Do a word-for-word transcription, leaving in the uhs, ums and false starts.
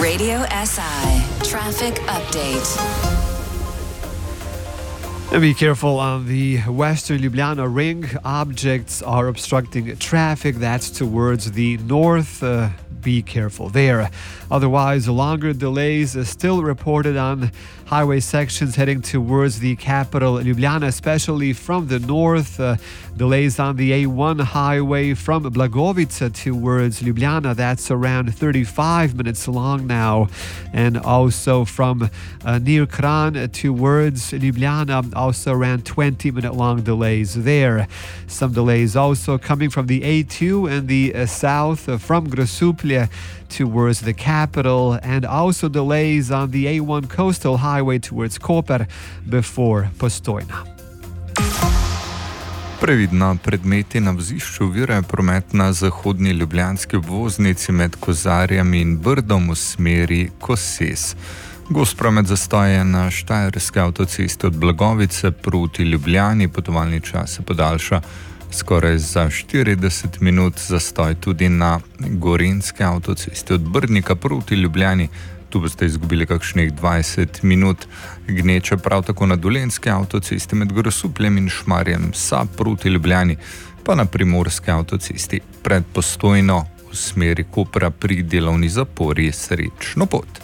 Radio S I Traffic Update. Be careful on the Western Ljubljana Ring. Objects are obstructing traffic. That's towards the north. Uh, be careful there. Otherwise, longer delays are still reported on highway sections heading towards the capital Ljubljana, especially from the north. Uh, delays on the A one highway from Blagovica towards Ljubljana. That's around thirty-five minutes long now. And also from uh, near Kran towards Ljubljana, also around twenty minute long delays there. Some delays also coming from the A two and the uh, south uh, from Grosuplje towards the capital, and also delays on the A one coastal highway towards Koper before Postojna. Previdno predmeti na vozišču ovirajo promet na zahodni ljubljanski obvoznici med Kozarjami in Brdom v smeri Koses. Gost promet zastoje na štajerski avtocesti od Blagovice proti Ljubljani, potovalni čas se podaljša skoraj za štirideset minut, zastoj tudi na gorenjski avtocesti od Brnika proti Ljubljani. Tu boste izgubili kakšnih dvajset minut. Gneča prav tako na dolenjski avtocesti med Grosupljem in Šmarjem Sab proti Ljubljani, pa na primorski avtocesti pred Postojno v smeri Kopra pri delovni zapori srečno pot.